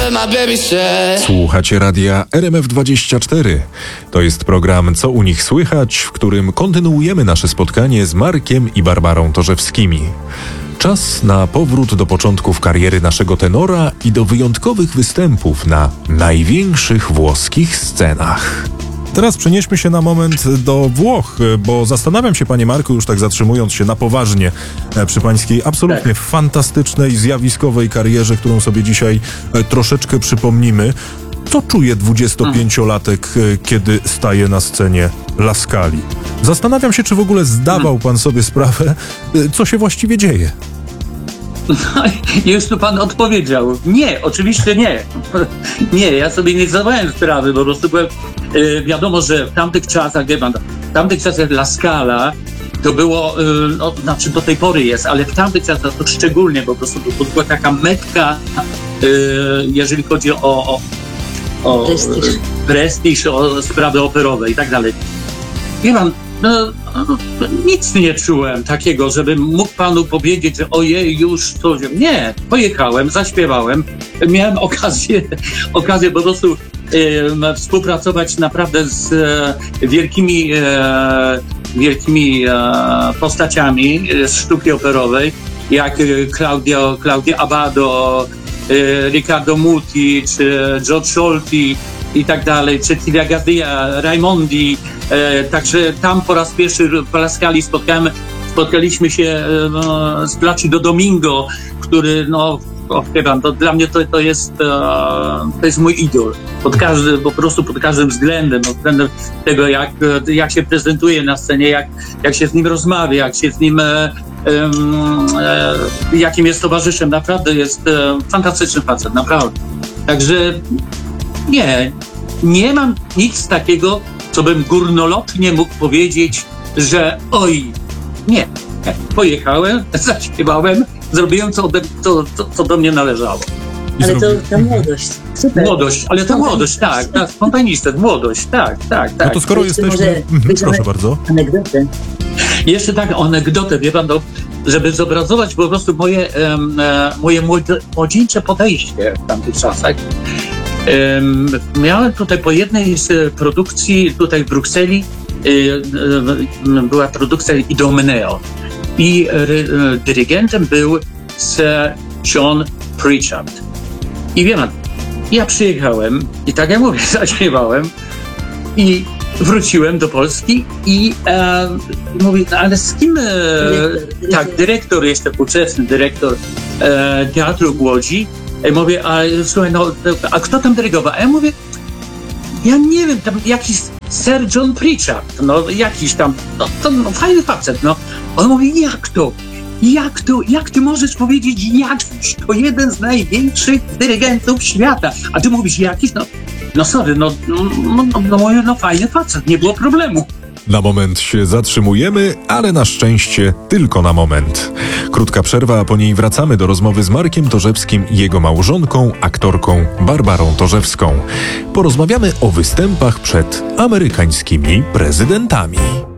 Słuchacie radia RMF24. To jest program Co u nich słychać, w którym kontynuujemy nasze spotkanie z Markiem i Barbarą Torzewskimi. Czas na powrót do początków kariery naszego tenora i do wyjątkowych występów na największych włoskich scenach. Teraz przenieśmy się na moment do Włoch, bo zastanawiam się, panie Marku, już tak zatrzymując się na poważnie przy pańskiej absolutnie fantastycznej, zjawiskowej karierze, którą sobie dzisiaj troszeczkę przypomnimy. Co czuje 25-latek, kiedy staje na scenie La Scali? Zastanawiam się, czy w ogóle zdawał pan sobie sprawę, co się właściwie dzieje. Już tu pan odpowiedział. Nie, oczywiście nie. Nie, ja sobie nie zdawałem sprawy, po prostu byłem, wiadomo, że w tamtych czasach, La Scala to było, znaczy do tej pory jest, ale w tamtych czasach to szczególnie po prostu to była taka metka, jeżeli chodzi o prestiż, o sprawy operowe i tak dalej. Wie pan, nic nie czułem takiego, żebym mógł panu powiedzieć, że ojej, już coś. Nie, pojechałem, zaśpiewałem, miałem okazję po prostu współpracować naprawdę z wielkimi postaciami z sztuki operowej, jak Claudia Abbado, Riccardo Muti, czy George Solti i tak dalej, czy Tilia Gardia, Raimondi. Także tam po raz pierwszy w La Scali spotkaliśmy się z Placido Domingo, który, to dla mnie to jest mój idol. Po prostu pod każdym względem, tego, jak się prezentuje na scenie, jak się z nim rozmawia, jak się z nim jakim jest towarzyszem. Naprawdę jest fantastyczny facet, naprawdę. Także nie mam nic takiego, co bym górnolotnie mógł powiedzieć, że nie. Pojechałem, zaśpiewałem, zrobiłem co do mnie należało. Ale to młodość, super. Młodość, ale to młodość, tak, spontanistę, młodość, tak. No to skoro jesteśmy... Proszę bardzo. Anegdotę. Jeszcze anegdotę, wie pan, żeby zobrazować po prostu moje młodzieńcze podejście w tamtych czasach. Miałem tutaj po jednej z produkcji tutaj w Brukseli, była produkcja Idomeneo i dyrygentem był Sir John Pritchard. I wie pan, ja przyjechałem i tak jak mówię, zaśpiewałem i wróciłem do Polski i mówię, ale z kim? Dyrektor, jeszcze ówczesny dyrektor Teatru w Łodzi. Mówię, słuchaj, a kto tam dyrygował? A ja mówię, ja nie wiem, tam jakiś Sir John Pritchard, jakiś tam, fajny facet, On mówi, jak ty możesz powiedzieć jakiś? To jeden z największych dyrygentów świata. A ty mówisz jakiś? Sorry, fajny facet, nie było problemu. Na moment się zatrzymujemy, ale na szczęście tylko na moment. Krótka przerwa, a po niej wracamy do rozmowy z Markiem Torzewskim i jego małżonką, aktorką Barbarą Torzewską. Porozmawiamy o występach przed amerykańskimi prezydentami.